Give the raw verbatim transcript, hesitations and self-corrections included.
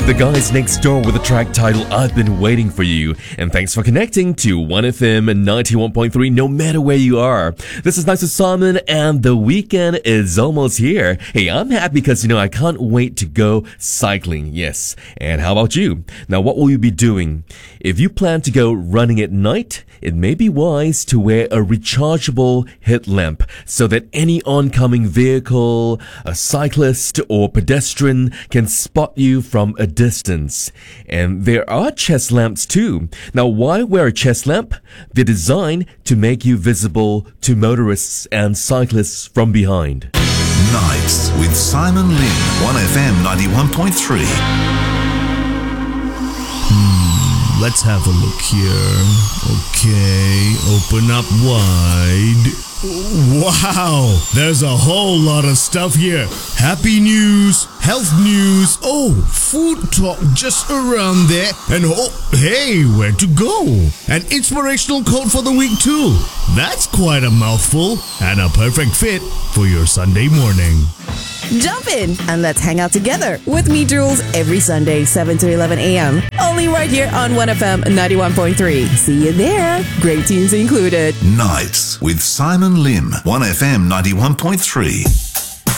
The guys next door with the track title I've Been Waiting For You. And thanks for connecting to one F M ninety-one point three no matter where you are. This is Nice with Simon and the weekend is almost here. Hey, I'm happy because, you know, I can't wait to go cycling. Yes. And how about you? Now, what will you be doing? If you plan to go running at night, it may be wise to wear a rechargeable headlamp so that any oncoming vehicle, a cyclist or pedestrian can spot you from a distance. And there are chest lamps too. Now, why wear a chest lamp? They're designed to make you visible to motorists and cyclists from behind. Nights with Simon Lim, one F M ninety-one point three. Hmm, let's have a look here. Okay, open up wide. Wow, there's a whole lot of stuff here. Happy news, health news, oh, food talk just around there. And oh, hey, where to go? An inspirational quote for the week too. That's quite a mouthful and a perfect fit for your Sunday morning. Jump in and let's hang out together with me, Jules, every Sunday, seven to eleven a.m. Only right here on one F M ninety-one point three. See you there. Great tunes included. Nights with Simon Lim, one F M ninety-one point three.